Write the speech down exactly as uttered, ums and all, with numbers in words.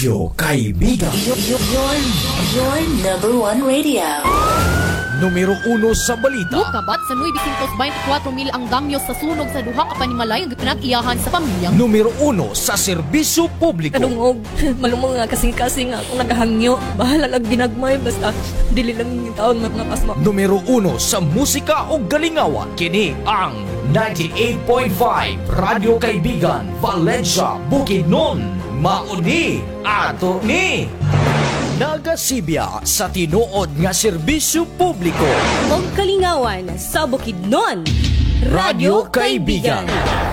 Radyo Kaibigan. Your, your, your number one radio. Numero uno sa balita. Mukabat sa nueve twenty-four mil ang damyo sa sunog sa duha ka panimalay nga pinag-iyahan sa pamilya. Numero uno sa serbisyo publiko. Kadungog, malumong nga kasing-kasing nga akong nagahangyo. Bahala lang ginagmay, basta dili lang yung taon magmakasma. Numero uno sa musika o galingawan. Kini ang ninety-eight point five Radyo Kaibigan, Valencia, Bukidnon. Mauni ato ni nagasibya sa tinuod nga serbisyo publiko. Og kalingawan sa Bukidnon. Radyo Kaibigan.